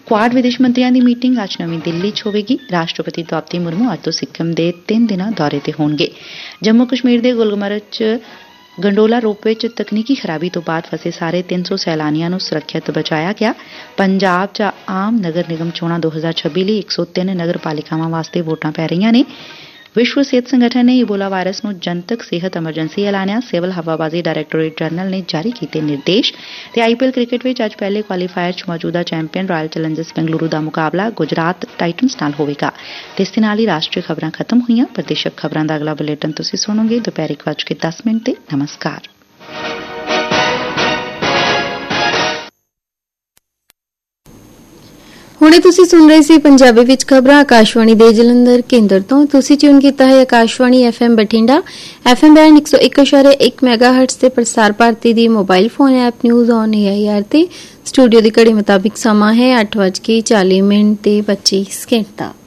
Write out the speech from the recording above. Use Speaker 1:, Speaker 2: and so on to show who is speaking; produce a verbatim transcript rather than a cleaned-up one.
Speaker 1: Quad ਵਿਦੇਸ਼ ਮੰਤਰੀਆਂ ਦੀ meeting ਅੱਜ ਨਵੀਂ ਦਿੱਲੀ 'ਚ ਹੋਵੇਗੀ। ਰਾਸ਼ਟਰਪਤੀ ਦ੍ਰੌਪਦੀ ਮੁਰਮੂ ਅੱਜ ਤੋਂ ਸਿੱਕਿਮ ਦੇ ਤਿੰਨ ਦਿਨਾਂ ਦੌਰੇ ਤੇ ਹੋਣਗੇ। ਜੰਮੂ ਕਸ਼ਮੀਰ ਦੇ ਗੁਲਮਰਗ 'ਚ ਗੰਡੋਲਾ ਰੋਪਵੇ 'ਚ ਤਕਨੀਕੀ ਖਰਾਬੀ ਤੋਂ ਬਾਅਦ ਫਸੇ ਸਾਰੇ ਤਿੰਨ ਸੌ ਸੈਲਾਨੀਆਂ ਨੂੰ ਸੁਰੱਖਿਅਤ ਬਚਾਇਆ ਗਿਆ। ਪੰਜਾਬ 'ਚ ਆਮ ਨਗਰ ਨਿਗਮ ਚੋਣਾਂ ਦੋ ਹਜ਼ਾਰ ਛੱਬੀ ਲਈ ਇੱਕ ਸੌ ਤਿੰਨ ਨਗਰ ਪਾਲਿਕਾਵਾਂ ਵਾਸਤੇ ਵੋਟਾਂ ਪੈ ਰਹੀਆਂ ਨੇ। ਵਿਸ਼ਵ ਸਿਹਤ ਸੰਗਠਨ ਨੇ ਇਬੋਲਾ ਵਾਇਰਸ ਨੂੰ ਜਨਤਕ ਸਿਹਤ ਐਮਰਜੈਂਸੀ ਐਲਾਨਿਆ। ਸਿਵਲ ਹਵਾਬਾਜ਼ੀ ਡਾਇਰੈਕਟੋਰੇਟ ਜਨਰਲ ਨੇ ਜਾਰੀ ਕੀਤੇ ਨਿਰਦੇਸ਼। ਤੇ ਆਈਪੀਐਲ ਕ੍ਰਿਕਟ ਵਿੱਚ ਅੱਜ ਪਹਿਲੇ ਕੁਆਲੀਫਾਇਰ 'ਚ ਮੌਜੂਦਾ ਚੈਂਪੀਅਨ ਰਾਇਲ ਚੈਲੰਜਰਸ ਬੈਂਗਲੁਰੂ ਦਾ ਮੁਕਾਬਲਾ ਗੁਜਰਾਤ ਟਾਈਟਨਸ ਨਾਲ ਹੋਵੇਗਾ। ਤੇ ਇਸ ਦੇ ਨਾਲ ਹੀ ਰਾਸ਼ਟਰੀ ਖਬਰਾਂ ਖਤਮ ਹੋਈਆਂ। ਪ੍ਰਦੇਸ਼ਕ ਖਬਰਾਂ ਦਾ ਅਗਲਾ ਬੁਲੇਟਿਨ ਤੁਸੀਂ ਸੁਣੋਗੇ ਦੁਪਹਿਰ ਇੱਕ ਵੱਜ ਕੇ ਦਸ ਮਿੰਟ ਤੇ। ਨਮਸਕਾਰ।
Speaker 2: ਹੁਣੇ ਤੁਸੀਂ ਸੁਣ ਰਹੇ ਸੀ ਪੰਜਾਬੀ ਵਿੱਚ ਖਬਰਾਂ ਆਕਾਸ਼ਵਾਣੀ ਦੇ ਜਲੰਧਰ ਕੇਂਦਰ ਤੋਂ। ਤੁਸੀਂ ਟਿਊਨ ਕੀਤਾ ਹੈ Akashvani FM Bathinda, FM band ਇੱਕ ਸੌ ਇੱਕ ਇਸ਼ਾਰੇ ਇੱਕ ਮੈਗਾਹਰਟਜ਼ ਤੇ ਪ੍ਰਸਾਰ ਭਾਰਤੀ ਦੀ mobile phone app news on air ਤੇ। ਸਟੂਡੀਓ ਦੀ ਘੜੀ ਮੁਤਾਬਿਕ ਸਮਾਂ ਹੈ ਅੱਠ ਵੱਜ ਕੇ ਚਾਲੀ ਮਿੰਟ ਤੇ ਪੱਚੀ ਸਕਿੰਟ ਦਾ।